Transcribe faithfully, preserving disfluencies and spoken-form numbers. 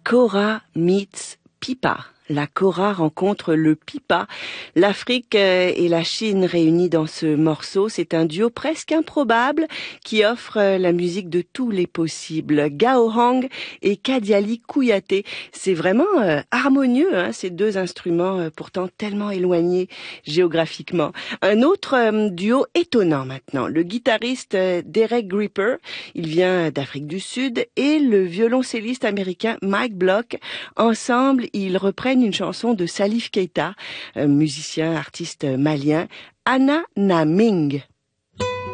Kora meets Pipa. La Kora rencontre le Pipa. L'Afrique et la Chine réunies dans ce morceau, c'est un duo presque improbable qui offre la musique de tous les possibles. Gao Hang et Kadiali Kouyaté. C'est vraiment euh, harmonieux, hein, ces deux instruments euh, pourtant tellement éloignés géographiquement. Un autre euh, duo étonnant maintenant, le guitariste euh, Derek Gripper, il vient d'Afrique du Sud, et le violoncelliste américain Mike Block. Ensemble, ils reprennent une chanson de Salif Keita, musicien, artiste malien, Anna Na Ming.